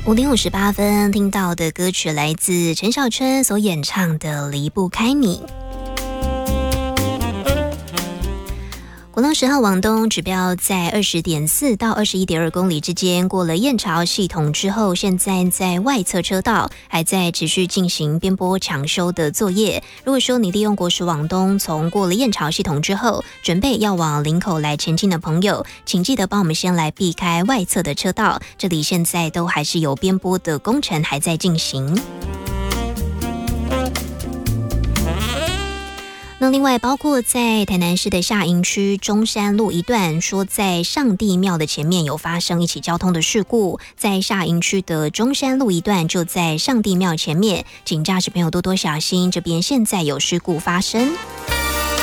5:58听到的歌曲来自陈小春所演唱的《离不开你》。国道10号往东指标在20.4到21.2公里之间，过了燕巢系统之后，现在在外侧车道还在持续进行边坡抢修的作业。如果说你利用国十往东，从过了燕巢系统之后，准备要往林口来前进的朋友，请记得帮我们先来避开外侧的车道，这里现在都还是有边坡的工程还在进行。那另外包括在台南市的下营区中山路一段，说在上帝庙的前面有发生一起交通的事故，在下营区的中山路一段就在上帝庙前面，请驾驶朋友多多小心，这边现在有事故发生。